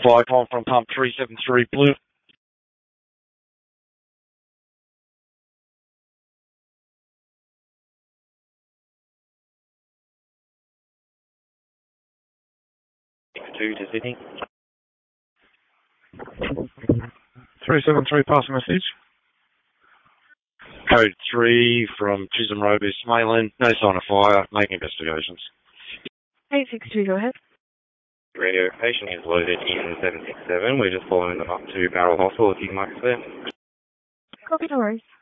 fire calling from pump 373 Blue. Two to Sydney. 373, pass a message. Code 3 from Chisholm Road, East Mayland. No sign of fire. Make investigations. 862, go ahead. Radio patient is loaded in 767. We're just following them up to Barrel Hospital. If you can mark us there. Copy, no worries.